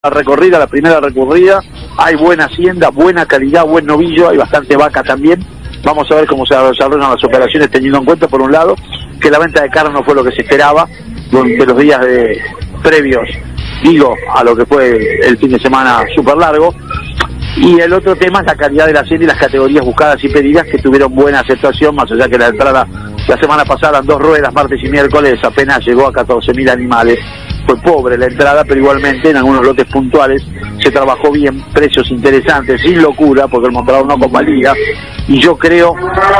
recorrida, la primera recorrida, hay buena hacienda, buena calidad, buen novillo, hay bastante vaca también. Vamos a ver cómo se desarrollan las operaciones, teniendo en cuenta, por un lado, que la venta de carne no fue lo que se esperaba durante los días previos, digo, a lo que fue el fin de semana súper largo. Y el otro tema es la calidad de la hacienda y las categorías buscadas y pedidas, que tuvieron buena aceptación, más allá que la entrada la semana pasada en 2 ruedas, martes y miércoles, apenas llegó a 14.000 animales. Fue pobre la entrada, pero igualmente en algunos lotes puntuales se trabajó bien, precios interesantes, sin locura, porque el mostrador no convalida. Y yo creo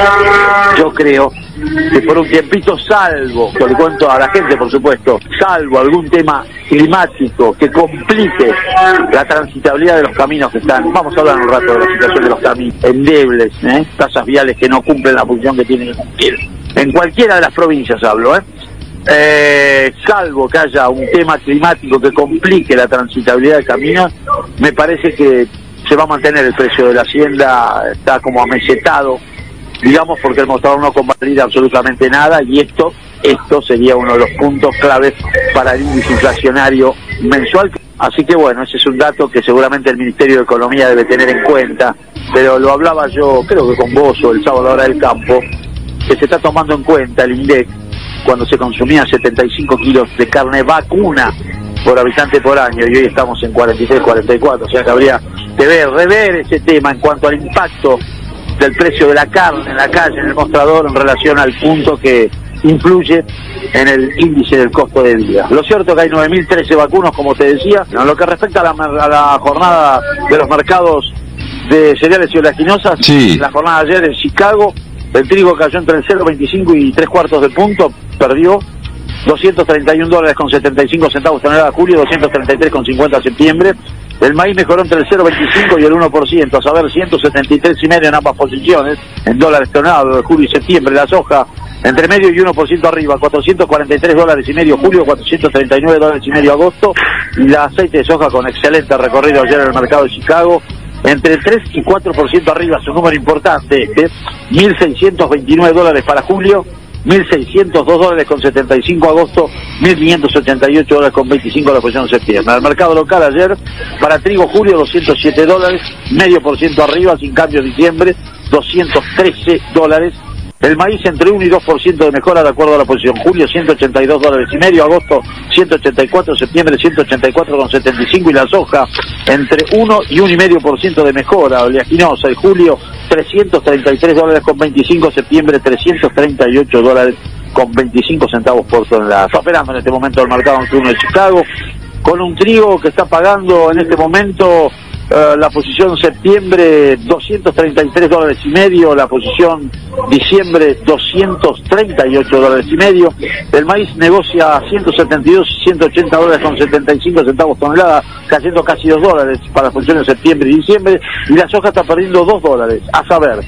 que por un tiempito, salvo, que le cuento a la gente, por supuesto, salvo algún tema climático que complique la transitabilidad de los caminos que están, vamos a hablar un rato de la situación de los caminos endebles, tasas viales que no cumplen la función que tienen que cumplir, en cualquiera de las provincias hablo, salvo que haya un tema climático que complique la transitabilidad del camino, me parece que se va a mantener el precio de la hacienda, está como amesetado, digamos, porque el mostrador no convalida absolutamente nada, y esto sería uno de los puntos claves para el índice inflacionario mensual. Así que bueno, ese es un dato que seguramente el Ministerio de Economía debe tener en cuenta, pero lo hablaba yo, creo que con vos o el sábado a la hora del campo, que se está tomando en cuenta el INDEC cuando se consumían 75 kilos de carne vacuna por habitante por año, y hoy estamos en 43, 44, o sea que habría que rever ese tema en cuanto al impacto del precio de la carne en la calle, en el mostrador, en relación al punto que influye en el índice del costo de vida. Lo cierto es que hay 9.013 vacunos, como te decía. En lo que respecta a la jornada de los mercados de cereales y oleaginosas, sí. La jornada de ayer en Chicago, el trigo cayó entre el 0,25 y 3/4 de punto, perdió $231.75 tonelada julio, 233,50 septiembre. El maíz mejoró entre el 0,25 y el 1%, a saber, 173,5 en ambas posiciones, en dólares toneladas de julio y septiembre. La soja entre medio y 1% arriba, $443.5 julio, $439.5 agosto. Y el aceite de soja con excelente recorrido ayer en el mercado de Chicago, entre el 3 y 4% arriba, es un número importante, $1.629 para julio, $1.602.75 agosto, $1.588.25 la posición de septiembre. En el mercado local ayer, para trigo julio, $207, medio por ciento arriba, sin cambio diciembre, $213. El maíz entre 1 y 2% de mejora de acuerdo a la posición. Julio, $182.5, agosto, 184, septiembre, 184,75, y la soja entre 1 y 1,5% de mejora oleaginosa. En julio, $333.25, septiembre, $338.25 por tonelada. Está operando en este momento el mercado nocturno de Chicago, con un trigo que está pagando en este momento la posición septiembre $233.5, la posición diciembre $238.5. El maíz negocia $172 y $180.75 tonelada, cayendo casi $2 para las posiciones septiembre y diciembre, y la soja está perdiendo $2, a saber,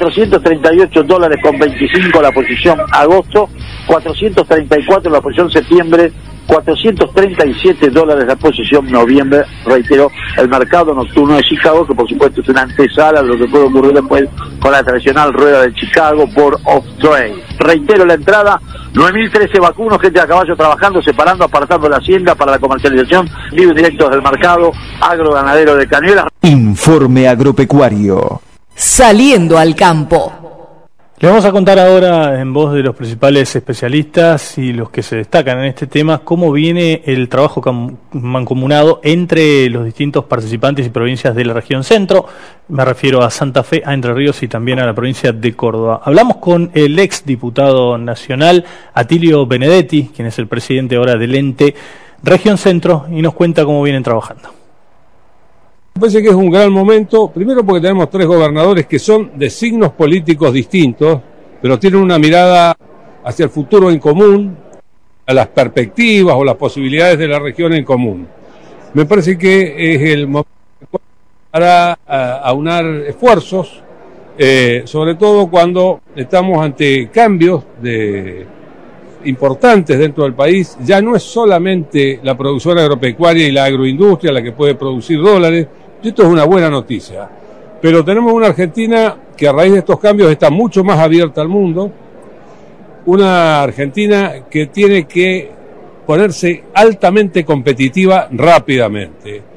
$438.25 la posición agosto, $434 la posición septiembre, $437 la posición noviembre. Reitero, el mercado nocturno de Chicago, que por supuesto es una antesala de lo que puede ocurrir después con la tradicional rueda de Chicago Board of Trade. Reitero la entrada, 9.013 vacunos, gente a caballo trabajando, separando, apartando la hacienda para la comercialización, vivo y directo desde el mercado agroganadero de Cañuelas. Informe agropecuario. Saliendo al campo. Le vamos a contar ahora, en voz de los principales especialistas y los que se destacan en este tema, cómo viene el trabajo mancomunado entre los distintos participantes y provincias de la región centro. Me refiero a Santa Fe, a Entre Ríos y también a la provincia de Córdoba. Hablamos con el ex diputado nacional, Atilio Benedetti, quien es el presidente ahora del ente Región Centro, y nos cuenta cómo vienen trabajando. Me parece que es un gran momento, primero porque tenemos 3 gobernadores que son de signos políticos distintos, pero tienen una mirada hacia el futuro en común, a las perspectivas o las posibilidades de la región en común. Me parece que es el momento para aunar esfuerzos, sobre todo cuando estamos ante cambios importantes dentro del país. Ya no es solamente la producción agropecuaria y la agroindustria la que puede producir dólares. Esto es una buena noticia, pero tenemos una Argentina que a raíz de estos cambios está mucho más abierta al mundo, una Argentina que tiene que ponerse altamente competitiva rápidamente.